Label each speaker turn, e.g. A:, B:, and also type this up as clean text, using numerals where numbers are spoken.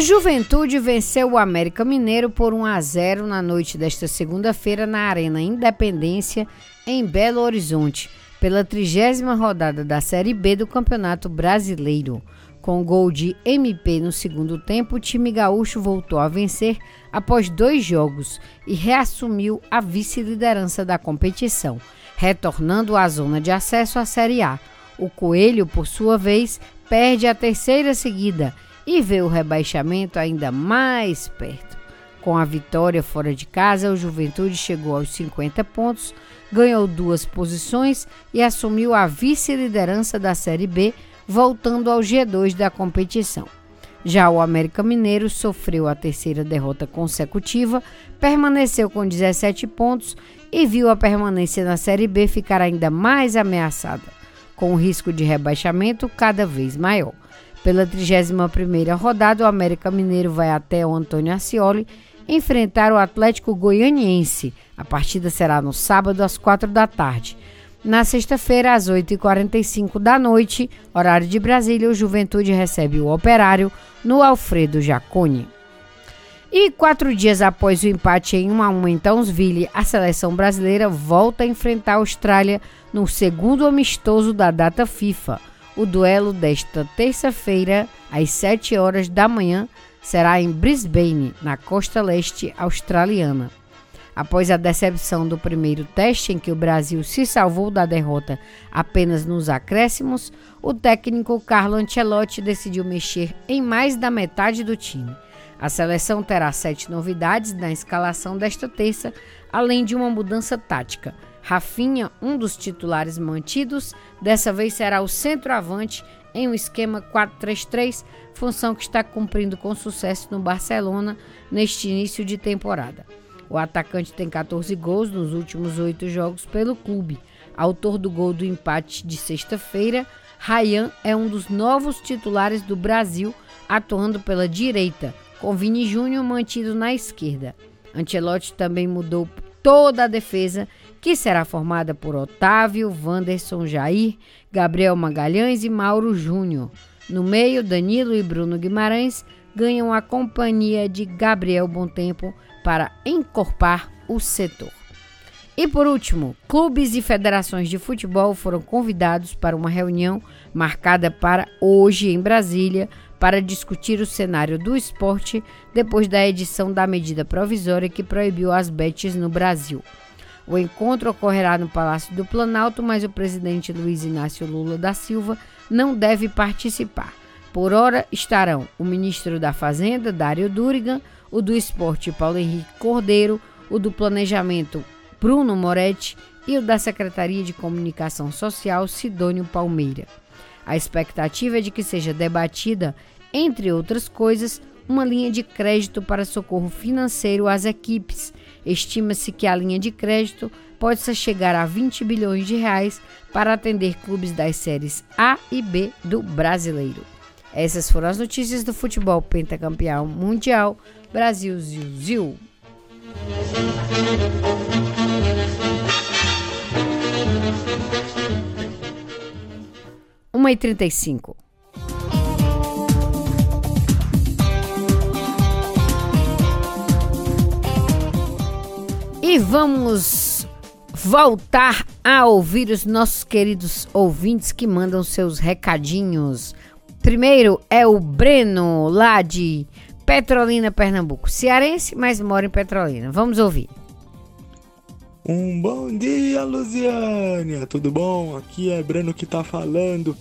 A: Juventude venceu o América Mineiro por 1-0 na noite desta segunda-feira na Arena Independência, em Belo Horizonte, pela 30ª rodada da Série B do Campeonato Brasileiro. Com gol de MP no segundo tempo, o time gaúcho voltou a vencer após 2 jogos e reassumiu a vice-liderança da competição, retornando à zona de acesso à Série A. O Coelho, por sua vez, perde a 3ª seguida e vê o rebaixamento ainda mais perto. Com a vitória fora de casa, o Juventude chegou aos 50 pontos, ganhou 2 posições e assumiu a vice-liderança da Série B, voltando ao G2 da competição. Já o América Mineiro sofreu a 3ª derrota consecutiva, permaneceu com 17 pontos e viu a permanência na Série B ficar ainda mais ameaçada, com o risco de rebaixamento cada vez maior. Pela 31ª rodada, o América Mineiro vai até o Antônio Ascioli enfrentar o Atlético Goianiense. A partida será no sábado às 4 da tarde. Na sexta-feira, às 8h45 da noite, horário de Brasília, o Juventude recebe o Operário no Alfredo Jaconi. E 4 dias após o empate em 1-1 em Townsville, a seleção brasileira volta a enfrentar a Austrália no segundo amistoso da data FIFA. O duelo desta terça-feira, às 7 horas da manhã, será em Brisbane, na costa leste australiana. Após a decepção do primeiro teste, em que o Brasil se salvou da derrota apenas nos acréscimos, o técnico Carlo Ancelotti decidiu mexer em mais da metade do time. A seleção terá 7 novidades na escalação desta terça, além de uma mudança tática. Rafinha, um dos titulares mantidos, dessa vez será o centroavante em um esquema 4-3-3, função que está cumprindo com sucesso no Barcelona neste início de temporada. O atacante tem 14 gols nos últimos 8 jogos pelo clube. Autor do gol do empate de sexta-feira, Ryan é um dos novos titulares do Brasil, atuando pela direita, com Vini Júnior mantido na esquerda. Ancelotti também mudou toda a defesa, que será formada por Otávio, Wanderson, Jair, Gabriel Magalhães e Mauro Júnior. No meio, Danilo e Bruno Guimarães ganham a companhia de Gabriel Bontempo para encorpar o setor. E por último, clubes e federações de futebol foram convidados para uma reunião marcada para hoje em Brasília para discutir o cenário do esporte depois da edição da medida provisória que proibiu as bets no Brasil. O encontro ocorrerá no Palácio do Planalto, mas o presidente Luiz Inácio Lula da Silva não deve participar. Por hora estarão o ministro da Fazenda, Dário Durigan, o do Esporte, Paulo Henrique Cordeiro, o do Planejamento, Bruno Moretti, e o da Secretaria de Comunicação Social, Sidônio Palmeira. A expectativa é de que seja debatida, entre outras coisas, uma linha de crédito para socorro financeiro às equipes. Estima-se que a linha de crédito possa chegar a 20 bilhões de reais para atender clubes das séries A e B do Brasileiro. Essas foram as notícias do futebol pentacampeão mundial. Brasil, ziu, ziu. 1h35. E vamos voltar a ouvir os nossos queridos ouvintes que mandam seus recadinhos. Primeiro é o Breno, lá de Petrolina, Pernambuco. Cearense, mas mora em Petrolina. Vamos ouvir.
B: Um bom dia, Luziânia. Tudo bom? Aqui é Breno que tá falando.